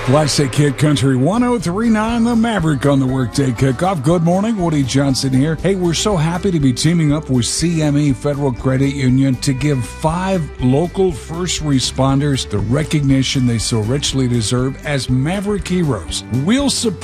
Classic Hit Country 1039, The Maverick on the Workday Kickoff. Good morning, Woody Johnson here. Hey, we're so happy to be teaming up with CME Federal Credit Union to give 5 local first responders the recognition they so richly deserve as Maverick heroes. We'll support